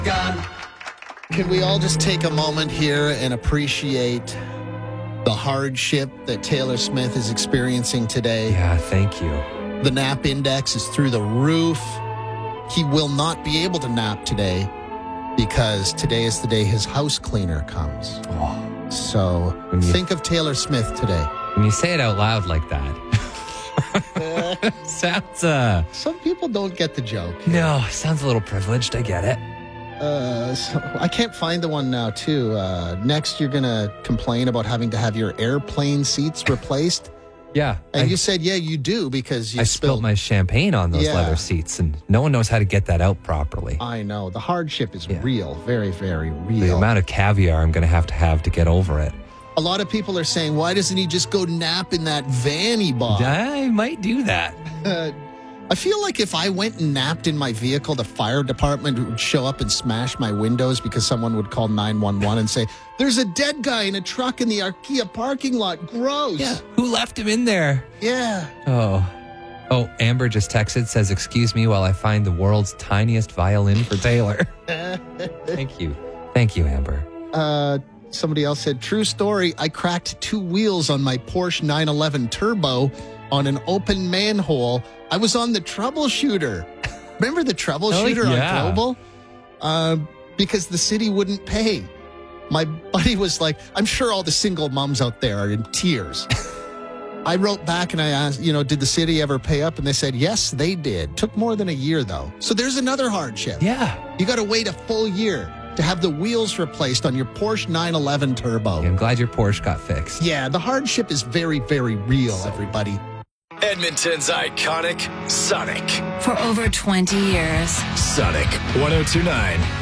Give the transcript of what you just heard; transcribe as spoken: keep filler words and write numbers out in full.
Gun. Can we all just take a moment here and appreciate the hardship that Taylor Smith is experiencing today? Yeah, thank you. The nap index is through the roof. He will not be able to nap today because today is the day his house cleaner comes. Oh. So When you- think of Taylor Smith today. When you say it out loud like that, sounds, uh, Some people don't get the joke. no, sounds a little privileged. I get it. Uh, so I can't find the one now, too. Uh, next, you're going to complain about having to have your airplane seats replaced. Yeah. And I, you said, yeah, you do because you I spilled my champagne on those Yeah. leather seats, and no one knows how to get that out properly. I know. The hardship is Yeah. real. Very, very The real. amount of caviar I'm going to have to have to get over it. A lot of people are saying, why doesn't he just go nap in that van he bought? I might do that. Uh, I feel like if I went and napped in my vehicle, the fire department would show up and smash my windows because someone would call nine one one and say, there's a dead guy in a truck in the IKEA parking lot. Gross. Yeah. Who left him in there? Yeah. Oh. Oh, Amber just texted, says, excuse me while I find the world's tiniest violin for Taylor. Thank you. Thank you, Amber. Uh, somebody else said, true story. I cracked two wheels on my Porsche nine eleven Turbo on an open manhole. I was on the troubleshooter. Remember the troubleshooter Oh, yeah. on Global? Uh, because the city wouldn't pay. My buddy was like, I'm sure all the single moms out there are in tears. I wrote back and I asked, you know, did the city ever pay up? And they said, yes, they did. Took more than a year, though. So there's another hardship. Yeah. You got to wait a full year to have the wheels replaced on your Porsche nine eleven Turbo. I'm glad your Porsche got fixed. Yeah, the hardship is very, very real, everybody. Edmonton's iconic Sonic. For over twenty years. Sonic one oh two point nine.